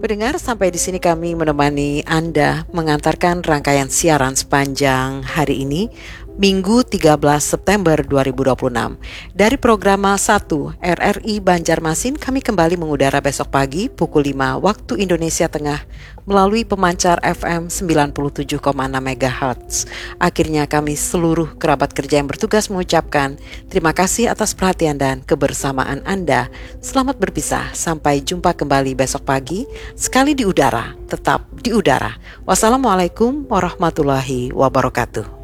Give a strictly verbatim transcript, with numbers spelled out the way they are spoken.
Pendengar, sampai di sini kami menemani Anda mengantarkan rangkaian siaran sepanjang hari ini, Minggu tiga belas September dua ribu dua puluh enam. Dari Programa satu R R I Banjarmasin, kami kembali mengudara besok pagi pukul lima waktu Indonesia Tengah melalui pemancar F M sembilan puluh tujuh koma enam megahertz. Akhirnya kami seluruh kerabat kerja yang bertugas mengucapkan terima kasih atas perhatian dan kebersamaan Anda. Selamat berpisah, sampai jumpa kembali besok pagi, sekali di udara, tetap di udara. Wassalamualaikum warahmatullahi wabarakatuh.